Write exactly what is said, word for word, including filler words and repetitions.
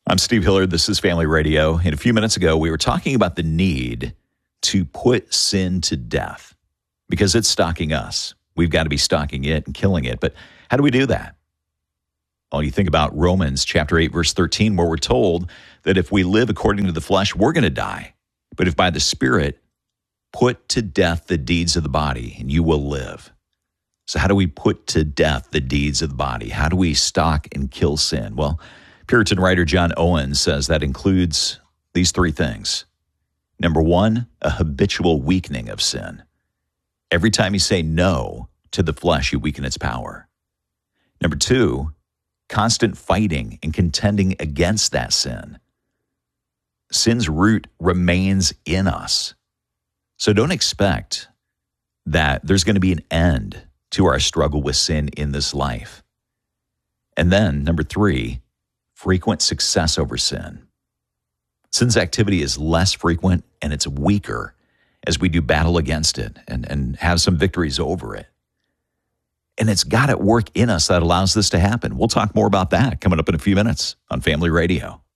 I'm Steve Hillard. This is Family Radio. And a few minutes ago, we were talking about the need to put sin to death because it's stalking us. We've got to be stalking it and killing it. But how do we do that? Well, you think about Romans chapter eight, verse thirteen, where we're told that if we live according to the flesh, we're going to die. But if by the Spirit, put to death the deeds of the body, and you will live. So how do we put to death the deeds of the body? How do we stalk and kill sin? Well, Puritan writer John Owen says that includes these three things. Number one, a habitual weakening of sin. Every time you say no to the flesh, you weaken its power. Number two, constant fighting and contending against that sin. Sin's root remains in us. So don't expect that there's going to be an end to our struggle with sin in this life. And then, number three, frequent success over sin. Sin's activity is less frequent and it's weaker as we do battle against it and, and have some victories over it. And it's God at work in us that allows this to happen. We'll talk more about that coming up in a few minutes on Family Radio.